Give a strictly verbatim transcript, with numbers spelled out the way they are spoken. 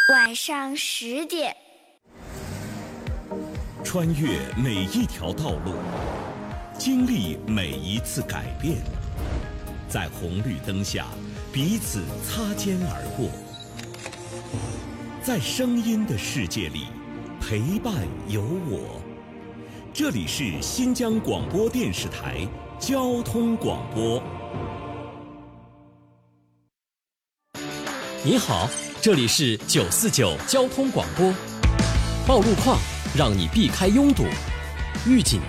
晚上十点， 穿越每一条道路，经历每一次改变，在红绿灯下彼此擦肩而过，在声音的世界里陪伴有我。这里是新疆广播电视台交通广播。 你好，这里是九四九交通广播。报路况，让你避开拥堵；预警